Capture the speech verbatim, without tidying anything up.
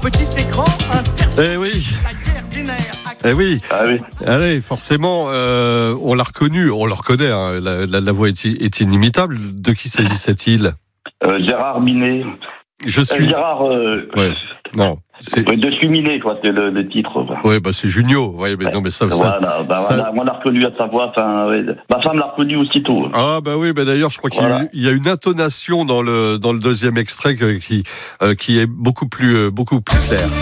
petit écran, Eh oui. Eh oui. Ah oui. Allez, forcément, euh, on l'a reconnu, on le reconnaît, hein, la, la, la voix est, est inimitable. De qui s'agissait-il? euh, Gérard Minet. Je suis... Euh, Gérard... Euh... Ouais. Non. C'est... Je suis Minet, quoi, c'est le, le titre. Oui, bah c'est Junio. Ouais, mais non, mais ça, voilà, ça, bah, ça... voilà, on l'a reconnu à sa voix. Enfin, ouais. Ma femme l'a reconnu aussitôt. Ah bah oui, bah d'ailleurs, je crois qu'il voilà. y a une intonation dans le dans le deuxième extrait qui euh, qui est beaucoup plus euh, beaucoup plus claire.